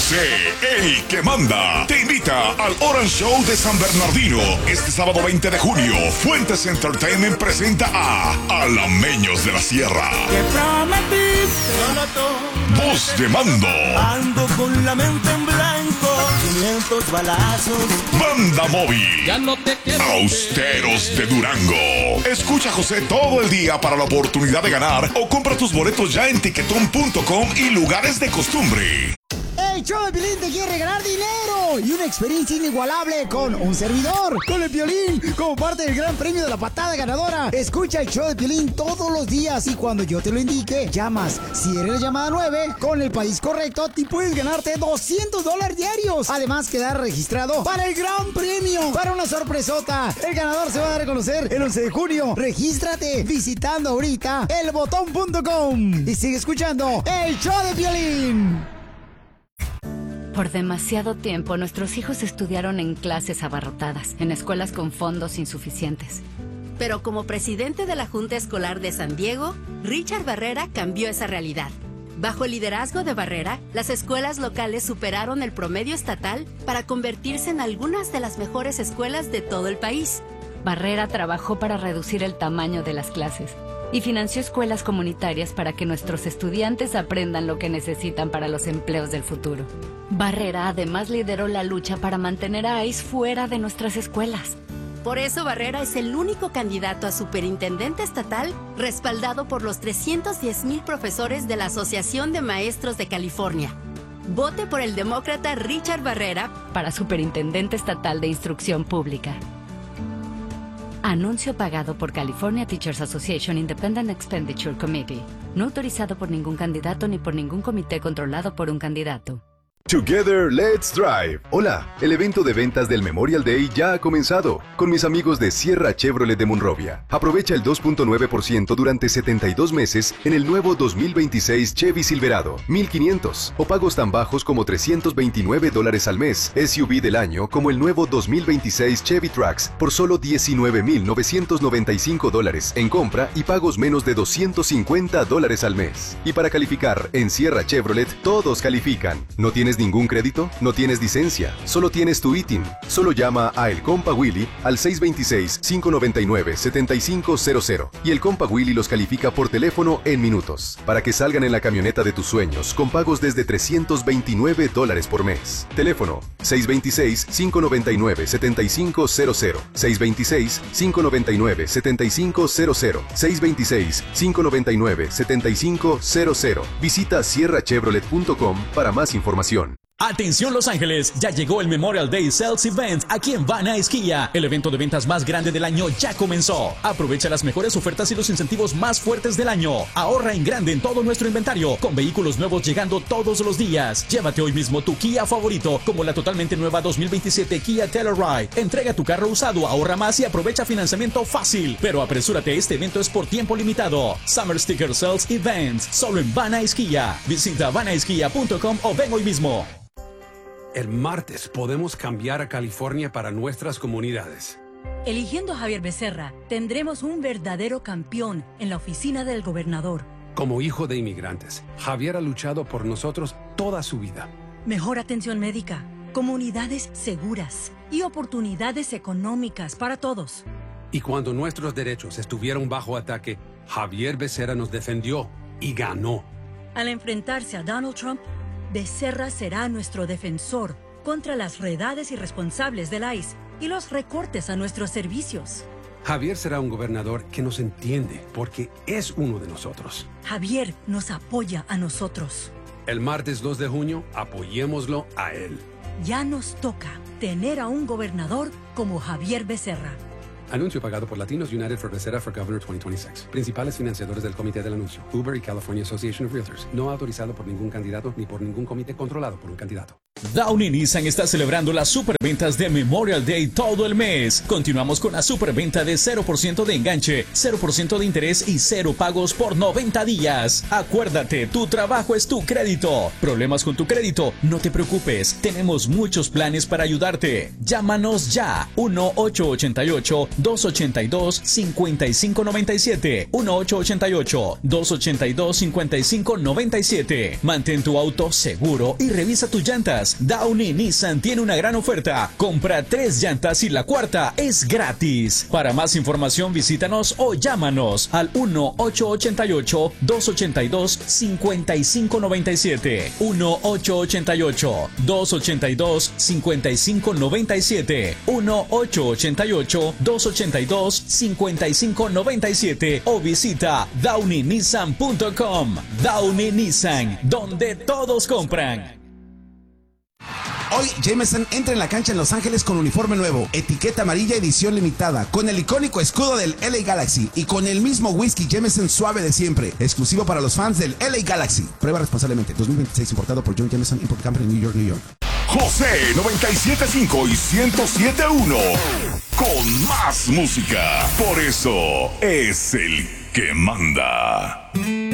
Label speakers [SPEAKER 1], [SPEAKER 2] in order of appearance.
[SPEAKER 1] José, el que manda, te invita al Orange Show de San Bernardino. Este sábado 20 de junio, Fuentes Entertainment presenta a Alameños de la Sierra.
[SPEAKER 2] Que prometiste,
[SPEAKER 1] Voz de mando.
[SPEAKER 2] ando con la mente en blanco, 500 balazos.
[SPEAKER 1] Banda móvil.
[SPEAKER 2] Ya no te quiero.
[SPEAKER 1] Austeros de Durango. Escucha a José todo el día para la oportunidad de ganar o compra tus boletos ya en tiquetón.com y lugares de costumbre.
[SPEAKER 3] El show de Piolín te quiere regalar dinero y una experiencia inigualable con un servidor, con el Piolín, como parte del gran premio de la patada ganadora. Escucha el show de Piolín todos los días y cuando yo te lo indique, llamas. Si eres la llamada 9, con el país correcto, te puedes ganarte $200 diarios. Además, quedar registrado para el gran premio, para una sorpresota. El ganador se va a dar a conocer el 11 de junio. Regístrate visitando ahorita elbotón.com y sigue escuchando el show de Piolín.
[SPEAKER 4] Por demasiado tiempo, nuestros hijos estudiaron en clases abarrotadas, en escuelas con fondos insuficientes.
[SPEAKER 5] Pero como presidente de la Junta Escolar de San Diego, Richard Barrera cambió esa realidad. Bajo el liderazgo de Barrera, las escuelas locales superaron el promedio estatal para convertirse en algunas de las mejores escuelas de todo el país.
[SPEAKER 4] Barrera trabajó para reducir el tamaño de las clases y financió escuelas comunitarias para que nuestros estudiantes aprendan lo que necesitan para los empleos del futuro. Barrera además lideró la lucha para mantener a ICE fuera de nuestras escuelas.
[SPEAKER 5] Por eso Barrera es el único candidato a superintendente estatal respaldado por los 310,000 profesores de la Asociación de Maestros de California. Vote por el demócrata Richard Barrera
[SPEAKER 4] para superintendente estatal de instrucción pública. Anuncio pagado por California Teachers Association Independent Expenditure Committee. No autorizado por ningún candidato ni por ningún comité controlado por un candidato.
[SPEAKER 6] Together, let's drive. Hola, el evento de ventas del Memorial Day ya ha comenzado con mis amigos de Sierra Chevrolet de Monrovia. Aprovecha el 2.9% durante 72 meses en el nuevo 2026 Chevy Silverado, 1,500 o pagos tan bajos como $329 al mes. SUV del año como el nuevo 2026 Chevy Trax por solo $19,995 en compra y pagos menos de $250 al mes. Y para calificar en Sierra Chevrolet, todos califican. ¿No tienes ningún crédito? ¿No tienes licencia? ¿Solo tienes tu ITIN? Solo llama a El Compa Willy al 626-599-7500 y El Compa Willy los califica por teléfono en minutos para que salgan en la camioneta de tus sueños con pagos desde $329 por mes. Teléfono 626-599-7500 626-599-7500 626-599-7500. Visita sierrachevrolet.com para más información.
[SPEAKER 7] Atención Los Ángeles, ya llegó el Memorial Day Sales Event aquí en Van Nuys Kia. El evento de ventas más grande del año ya comenzó. Aprovecha las mejores ofertas y los incentivos más fuertes del año. Ahorra en grande en todo nuestro inventario, con vehículos nuevos llegando todos los días. Llévate hoy mismo tu Kia favorito, como la totalmente nueva 2027 Kia Telluride. Entrega tu carro usado, ahorra más y aprovecha financiamiento fácil. Pero apresúrate, este evento es por tiempo limitado. Summer Sticker Sales Events, solo en Van Nuys Kia. Visita vannuyskia.com o ven hoy mismo.
[SPEAKER 8] El martes podemos cambiar a California para nuestras comunidades.
[SPEAKER 9] Eligiendo a Javier Becerra, tendremos un verdadero campeón en la oficina del gobernador.
[SPEAKER 8] Como hijo de inmigrantes, Javier ha luchado por nosotros toda su vida.
[SPEAKER 9] Mejor atención médica, comunidades seguras y oportunidades económicas para todos.
[SPEAKER 8] Y cuando nuestros derechos estuvieron bajo ataque, Javier Becerra nos defendió y ganó.
[SPEAKER 9] Al enfrentarse a Donald Trump, Becerra será nuestro defensor contra las redades irresponsables del ICE y los recortes a nuestros servicios.
[SPEAKER 8] Javier será un gobernador que nos entiende porque es uno de nosotros.
[SPEAKER 9] Javier nos apoya a nosotros.
[SPEAKER 8] El martes 2 de junio, apoyémoslo a él.
[SPEAKER 9] Ya nos toca tener a un gobernador como Javier Becerra.
[SPEAKER 8] Anuncio pagado por Latinos United for Becerra for Governor 2026. Principales financiadores del comité del anuncio: Uber y California Association of Realtors. No autorizado por ningún candidato ni por ningún comité controlado por un candidato.
[SPEAKER 7] Downy Nissan está celebrando las superventas de Memorial Day todo el mes. Continuamos con la superventa de 0% de enganche, 0% de interés y 0 pagos por 90 días. Acuérdate, tu trabajo es tu crédito. ¿Problemas con tu crédito? No te preocupes, tenemos muchos planes para ayudarte. Llámanos ya, 1-888-282-5597, 1-888-282-5597. Mantén tu auto seguro y revisa tus llantas. Downy Nissan tiene una gran oferta. Compra 3 llantas y la cuarta es gratis. Para más información visítanos o llámanos al 1-888-282-5597, 1-888-282-5597, 1-888-282-5597 o visita DownyNissan.com. Downy Nissan, donde todos compran.
[SPEAKER 10] Hoy Jameson entra en la cancha en Los Ángeles con uniforme nuevo, etiqueta amarilla edición limitada, con el icónico escudo del LA Galaxy y con el mismo whisky Jameson suave de siempre, exclusivo para los fans del LA Galaxy. Prueba responsablemente. 2026 importado por John Jameson Import Company, New York, New York.
[SPEAKER 1] José 97.5 y 107.1 con más música. Por eso es el que manda.